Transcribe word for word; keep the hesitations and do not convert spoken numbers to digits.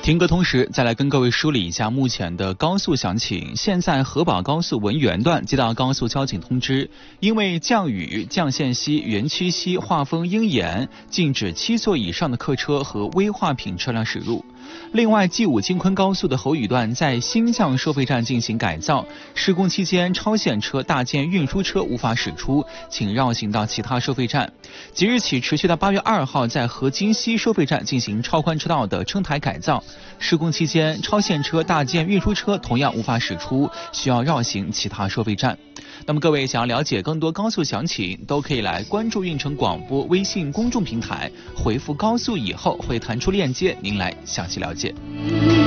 听歌同时，再来跟各位梳理一下目前的高速详情。现在河宝高速文源段接到高速交警通知，因为降雨、降线西、园区西划分应严，禁止七座以上的客车和危化品车辆驶入。另外 G 五 京昆高速的侯宇段在新降收费站进行改造，施工期间超限车、大件运输车无法驶出，请绕行到其他收费站。即日起持续到八月二号，在河津西收费站进行超宽车道的撑台改造，施工期间超限车、大件运输车同样无法驶出，需要绕行其他收费站。那么各位想要了解更多高速详情，都可以来关注运城广播微信公众平台，回复高速以后会弹出链接，您来详细了解。